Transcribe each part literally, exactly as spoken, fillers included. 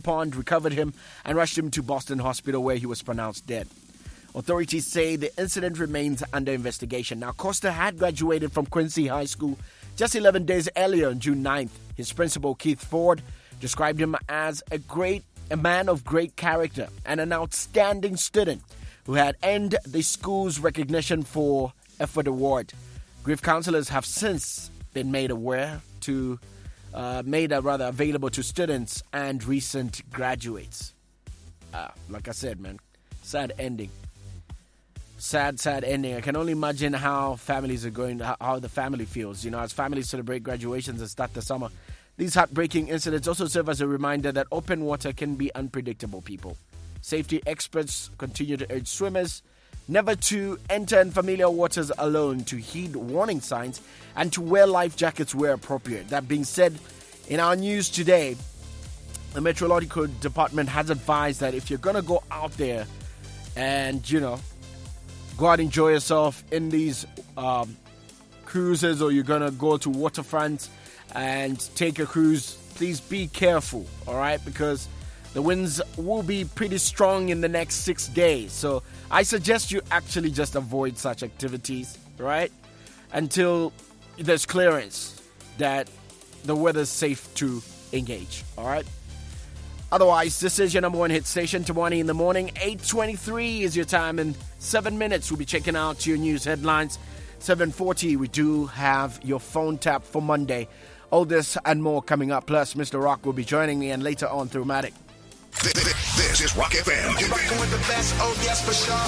Pond, recovered him and rushed him to Boston Hospital where he was pronounced dead. Authorities say the incident remains under investigation. Now, Costa had graduated from Quincy High School just eleven days earlier on June ninth. His principal, Keith Ford, described him as a great, a man of great character and an outstanding student who had earned the school's recognition for effort award. Grief counselors have since been made aware to, uh, made uh, rather available to students and recent graduates. Uh, like I said, man, sad ending. Sad, sad ending. I can only imagine how families are going, how, how the family feels, you know, as families celebrate graduations and start the summer. These heartbreaking incidents also serve as a reminder that open water can be unpredictable, people. Safety experts continue to urge swimmers never to enter unfamiliar waters alone, to heed warning signs, and to wear life jackets where appropriate. That being said, in our news today, the Meteorological Department has advised that if you're going to go out there and, you know, go out and enjoy yourself in these um, cruises, or you're going to go to waterfront and take a cruise, please be careful, all right? Because the winds will be pretty strong in the next six days. So I suggest you actually just avoid such activities, right? Until there's clearance that the weather's safe to engage, all right? Otherwise, this is your number one hit station, Tamani in the morning. eight twenty-three is your time. In seven minutes, we'll be checking out your news headlines. seven forty, we do have your phone tap for Monday. All this and more coming up. Plus, Mister Rock will be joining me, and later on through Matic. This is Rock F M. You're rocking with the best. Oh, yes, for sure.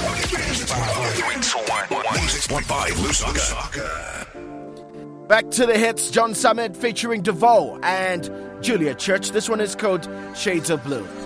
one six point five Lusaka. Back to the hits. John Summit featuring DeVoe and Julia Church. This one is called Shades of Blue.